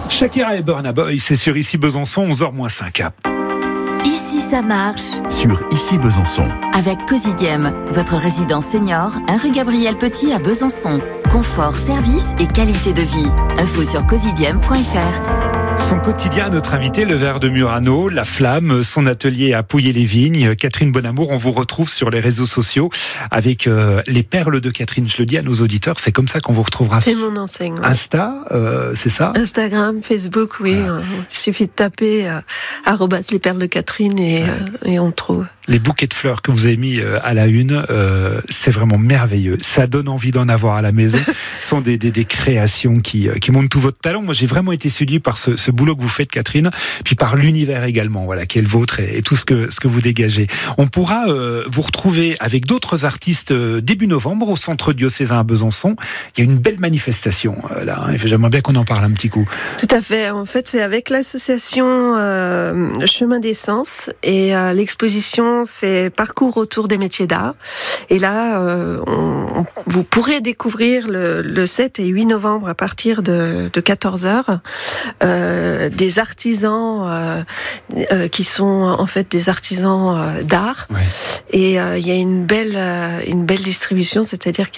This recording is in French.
Shakira et Burna Boy, c'est sur Ici Besançon, 11h-5. Ici ça marche. Sur Ici Besançon. Avec Cosidiem, votre résidence senior, 1 rue Gabriel Petit à Besançon. Confort, service et qualité de vie. Info sur cosidiem.fr. Son quotidien, notre invité, le verre de Murano, la flamme, son atelier à Pouilly-les-Vignes. Catherine Bonamour, on vous retrouve sur les réseaux sociaux avec les perles de Catherine. Je le dis à nos auditeurs, c'est comme ça qu'on vous retrouvera. C'est mon enseigne. Ouais. Insta, c'est ça ? Instagram, Facebook, oui. Voilà. Il suffit de taper @les perles de Catherine et on trouve. Les bouquets de fleurs que vous avez mis à la une, c'est vraiment merveilleux. Ça donne envie d'en avoir à la maison. Ce sont des créations qui montrent tout votre talent. Moi, j'ai vraiment été séduit par ce boulot que vous faites, Catherine, puis par l'univers également, voilà, qui est le vôtre et tout ce que vous dégagez. On pourra vous retrouver avec d'autres artistes début novembre au Centre diocésain à Besançon. Il y a une belle manifestation là. Hein, j'aimerais bien qu'on en parle un petit coup. Tout à fait. En fait, c'est avec l'association Chemin d'Essence et l'exposition, c'est Parcours autour des métiers d'art. Et là, vous pourrez découvrir le 7 et 8 novembre à partir de 14h des artisans qui sont en fait des artisans d'art. Ouais. Et il y a une belle distribution, c'est-à-dire qu'il y a